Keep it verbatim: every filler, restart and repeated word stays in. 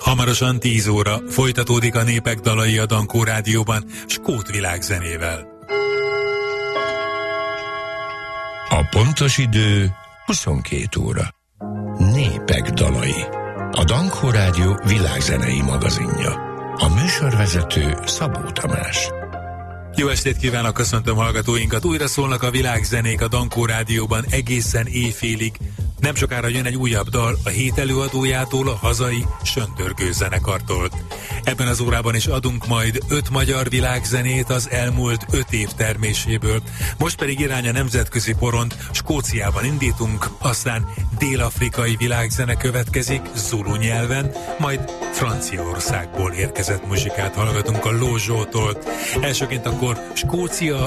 Hamarosan tíz óra folytatódik a Népek dalai a Dankó Rádióban skót világzenével. A pontos idő huszonkét óra. Népek dalai. A Dankó Rádió világzenei magazinja. A műsorvezető Szabó Tamás. Jó estét kívánok, köszöntöm hallgatóinkat. Újra szólnak a világzenék a Dankó Rádióban egészen éjfélig. Nem sokára jön egy újabb dal a hét előadójától, a hazai Söntörgő zenekartól. Ebben az órában is adunk majd öt magyar világzenét az elmúlt öt év terméséből. Most pedig irány a nemzetközi porond, Skóciában indítunk, aztán dél-afrikai világzene következik zulu nyelven, majd Franciaországból érkezett muzsikát hallgatunk a Lózsótól. Elsőként akkor Skócia